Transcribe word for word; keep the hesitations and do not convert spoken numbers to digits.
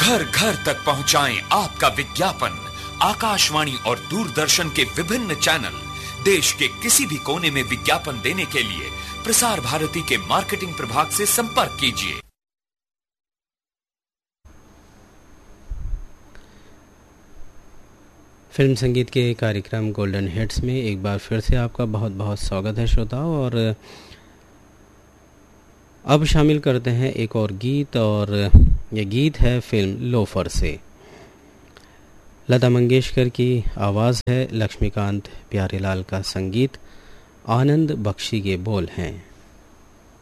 घर घर तक पहुंचाएं आपका विज्ञापन। आकाशवाणी और दूरदर्शन के विभिन्न चैनल देश के किसी भी कोने में विज्ञापन देने के लिए प्रसार भारती के मार्केटिंग प्रभाग से संपर्क कीजिए। फिल्म संगीत के कार्यक्रम गोल्डन हिट्स में एक बार फिर से आपका बहुत बहुत स्वागत है श्रोताओं। और अब शामिल करते हैं एक और गीत, और ये गीत है फिल्म लोफर से। लता मंगेशकर की आवाज़ है, लक्ष्मीकांत प्यारेलाल का संगीत, आनंद बख्शी के बोल हैं।